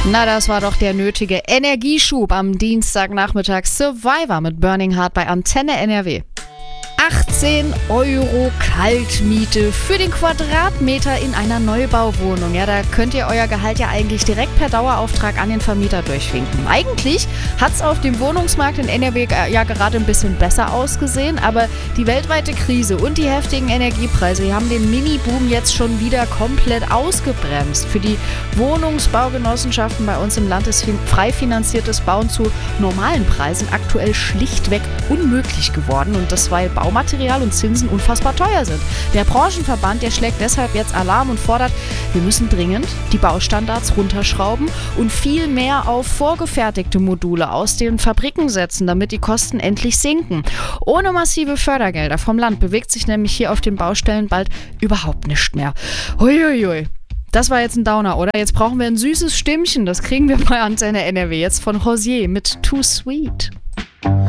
Na, das war doch der nötige Energieschub am Dienstagnachmittag. Survivor mit Burning Heart bei Antenne NRW. 18 € Kaltmiete für den Quadratmeter in einer Neubauwohnung. Ja, da könnt ihr euer Gehalt ja eigentlich direkt per Dauerauftrag an den Vermieter durchwinken. Eigentlich hat es auf dem Wohnungsmarkt in NRW ja gerade ein bisschen besser ausgesehen, aber die weltweite Krise und die heftigen Energiepreise, die haben den Mini-Boom jetzt schon wieder komplett ausgebremst. Für die Wohnungsbaugenossenschaften bei uns im Land ist frei finanziertes Bauen zu normalen Preisen aktuell schlichtweg unmöglich geworden, und das, weil Baumaterial und Zinsen unfassbar teuer sind. Der Branchenverband, der schlägt deshalb jetzt Alarm und fordert, wir müssen dringend die Baustandards runterschrauben und viel mehr auf vorgefertigte Module aus den Fabriken setzen, damit die Kosten endlich sinken. Ohne massive Fördergelder vom Land bewegt sich nämlich hier auf den Baustellen bald überhaupt nichts mehr. Huiuiui. Das war jetzt ein Downer, oder? Jetzt brauchen wir ein süßes Stimmchen. Das kriegen wir bei Antenne NRW jetzt von Rosier mit Too Sweet.